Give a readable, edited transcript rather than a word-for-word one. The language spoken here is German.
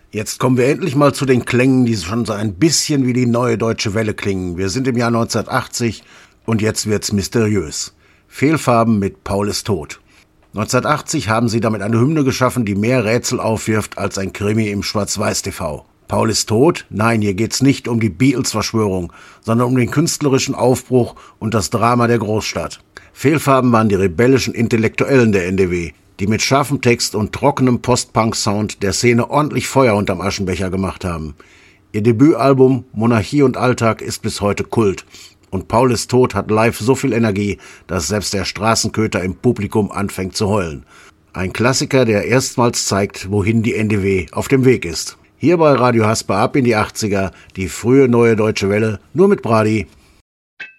Jetzt kommen wir endlich mal zu den Klängen, die schon so ein bisschen wie die neue deutsche Welle klingen. Wir sind im Jahr 1980 und jetzt wird's mysteriös. Fehlfarben mit Paul ist tot. 1980 haben sie damit eine Hymne geschaffen, die mehr Rätsel aufwirft als ein Krimi im Schwarz-Weiß-TV. Paul ist tot? Nein, hier geht's nicht um die Beatles-Verschwörung, sondern um den künstlerischen Aufbruch und das Drama der Großstadt. Fehlfarben waren die rebellischen Intellektuellen der NDW, die mit scharfem Text und trockenem Post-Punk-Sound der Szene ordentlich Feuer unterm Aschenbecher gemacht haben. Ihr Debütalbum Monarchie und Alltag ist bis heute Kult. Und Paul ist tot hat live so viel Energie, dass selbst der Straßenköter im Publikum anfängt zu heulen. Ein Klassiker, der erstmals zeigt, wohin die NDW auf dem Weg ist. Hier bei Radio Hasper ab in die 80er, die frühe neue deutsche Welle, nur mit Brady.